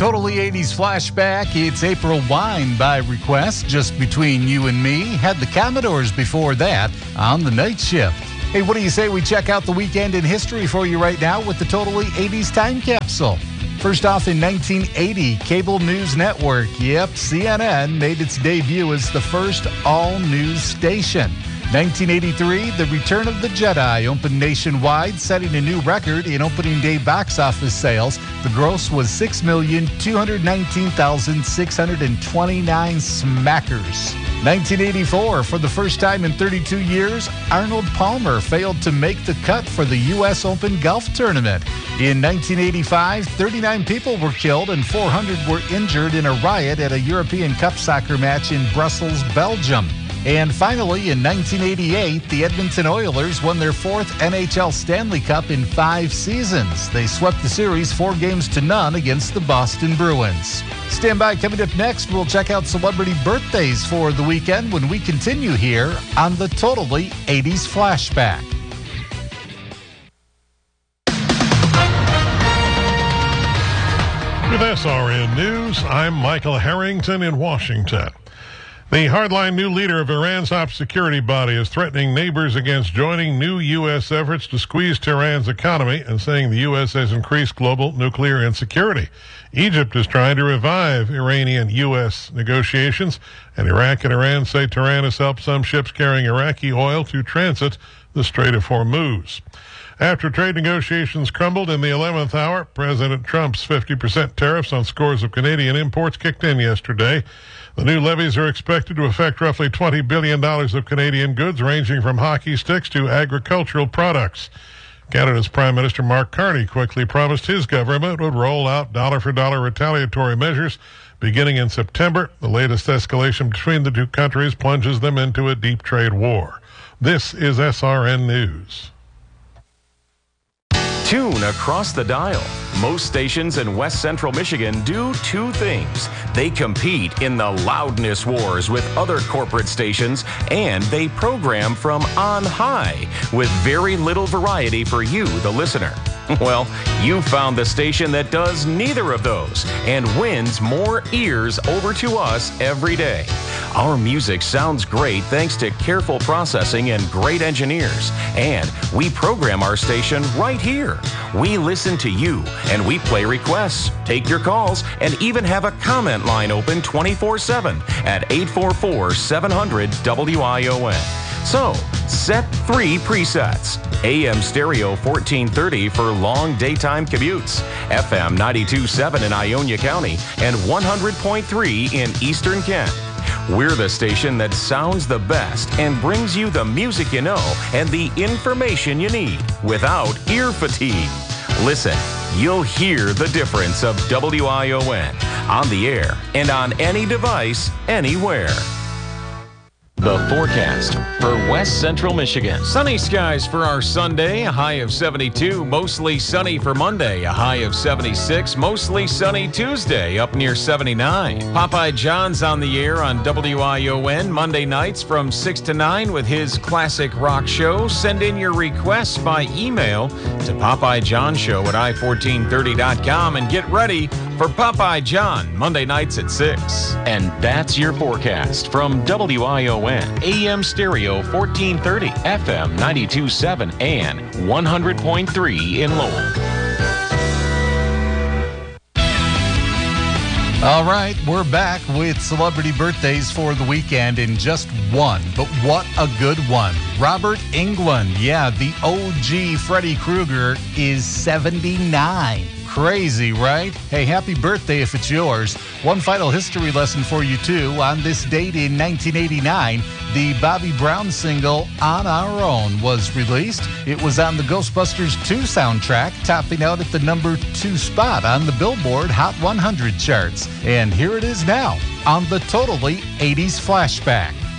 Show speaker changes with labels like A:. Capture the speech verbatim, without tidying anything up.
A: Totally eighties flashback. It's April Wine by request, just between you and me. Had the Commodores before that on the night shift. Hey, what do you say we check out the weekend in history for you right now with the Totally eighties time capsule? First off, in nineteen eighty, Cable News Network, yep, C N N, made its debut as the first all-news station. nineteen eighty-three, The Return of the Jedi opened nationwide, setting a new record in opening day box office sales. The gross was six million two hundred nineteen thousand six hundred twenty-nine smackers. nineteen eighty-four, for the first time in thirty-two years, Arnold Palmer failed to make the cut for the U S Open golf tournament. In nineteen eighty-five, thirty-nine people were killed and four hundred were injured in a riot at a European Cup soccer match in Brussels, Belgium. And finally, in nineteen eighty-eight, the Edmonton Oilers won their fourth N H L Stanley Cup in five seasons. They swept the series four games to none against the Boston Bruins. Stand by. Coming up next, we'll check out celebrity birthdays for the weekend when we continue here on the Totally eighties Flashback.
B: With S R N News, I'm Michael Harrington in Washington. The hardline new leader of Iran's top security body is threatening neighbors against joining new U S efforts to squeeze Tehran's economy and saying the U S has increased global nuclear insecurity. Egypt is trying to revive Iranian-U S negotiations, and Iraq and Iran say Tehran has helped some ships carrying Iraqi oil to transit the Strait of Hormuz. After trade negotiations crumbled in the eleventh hour, President Trump's fifty percent tariffs on scores of Canadian imports kicked in yesterday. The new levies are expected to affect roughly twenty billion dollars of Canadian goods, ranging from hockey sticks to agricultural products. Canada's Prime Minister Mark Carney quickly promised his government would roll out dollar-for-dollar retaliatory measures beginning in September. The latest escalation between the two countries plunges them into a deep trade war. This is S R N News.
C: Tune across the dial. Most stations in West Central Michigan do two things. They compete in the loudness wars with other corporate stations, and they program from on high with very little variety for you, the listener. Well, you found the station that does neither of those and wins more ears over to us every day. Our music sounds great thanks to careful processing and great engineers. And we program our station right here. We listen to you and we play requests, take your calls, and even have a comment line open twenty-four seven at eight four four, seven hundred, W I O N. So, set three presets. A M stereo fourteen thirty for long daytime commutes, F M ninety-two point seven in Ionia County, and one hundred point three in Eastern Kent. We're the station that sounds the best and brings you the music you know and the information you need without ear fatigue. Listen, you'll hear the difference of W I O N on the air and on any device, anywhere. The forecast for West Central Michigan.
D: Sunny skies for our Sunday, a high of seventy-two. Mostly sunny for Monday, a high of seventy-six. Mostly sunny Tuesday, up near seventy-nine. Popeye John's on the air on W I O N Monday nights from six to nine with his classic rock show. Send in your requests by email to Popeye John Show at i fourteen thirty dot com and get ready for Popeye John Monday nights at six.
C: And that's your forecast from W I O N. A M stereo fourteen thirty, F M ninety-two point seven, and one hundred point three in Lowell.
A: All right, we're back with celebrity birthdays for the weekend in just one, but what a good one. Robert Englund, yeah, the O G Freddy Krueger is seventy-nine. Crazy, right? Hey, happy birthday if it's yours. One final history lesson for you, too. On this date in nineteen eighty-nine, the Bobby Brown single, On Our Own, was released. It was on the Ghostbusters two soundtrack, topping out at the number two spot on the Billboard Hot one hundred charts. And here it is now on the Totally eighties Flashback.